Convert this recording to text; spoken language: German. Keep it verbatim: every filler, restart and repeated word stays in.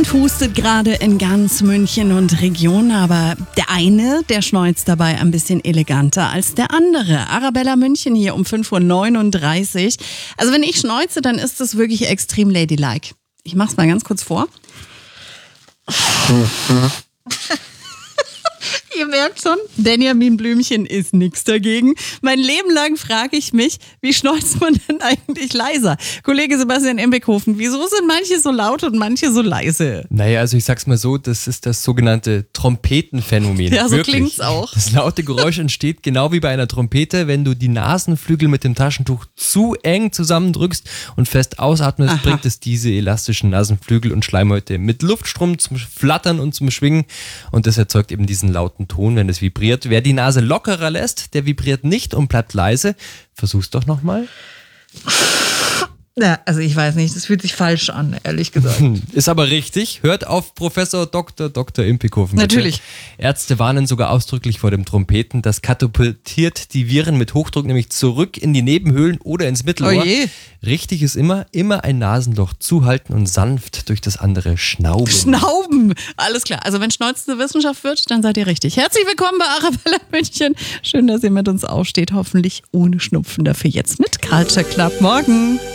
Hustet gerade in ganz München und Region, aber der eine, der schneuzt dabei ein bisschen eleganter als der andere. Arabella München hier um fünf Uhr neununddreißig. Also wenn ich schneuze, dann ist das wirklich extrem ladylike. Ich mach's mal ganz kurz vor. Ihr merkt schon, Benjamin Blümchen ist nichts dagegen. Mein Leben lang frage ich mich, wie schneuzt man denn eigentlich leiser? Kollege Sebastian Embekhofen, wieso sind manche so laut und manche so leise? Naja, also ich sag's mal so, das ist das sogenannte Trompetenphänomen. Ja, so Wirklich. klingt's auch. Das laute Geräusch entsteht genau wie bei einer Trompete, wenn du die Nasenflügel mit dem Taschentuch zu eng zusammendrückst und fest ausatmest, Aha. bringt es diese elastischen Nasenflügel und Schleimhäute mit Luftstrom zum Flattern und zum Schwingen und das erzeugt eben diesen lauten Ton, wenn es vibriert. Wer die Nase lockerer lässt, der vibriert nicht und bleibt leise. Versuch's doch nochmal. Ja, also ich weiß nicht, das fühlt sich falsch an, ehrlich gesagt. Ist aber richtig. Hört auf Professor Doktor Doktor Embekhofen. Natürlich. Ärzte warnen sogar ausdrücklich vor dem Trompeten. Das katapultiert die Viren mit Hochdruck nämlich zurück in die Nebenhöhlen oder ins Mittelohr. Oh je. Richtig ist immer, immer ein Nasenloch zuhalten und sanft durch das andere schnauben. Schnauben, alles klar. Also wenn Schneuzen eine Wissenschaft wird, dann seid ihr richtig. Herzlich willkommen bei Arabella München. Schön, dass ihr mit uns aufsteht. Hoffentlich ohne Schnupfen. Dafür jetzt mit Culture Club. Morgen.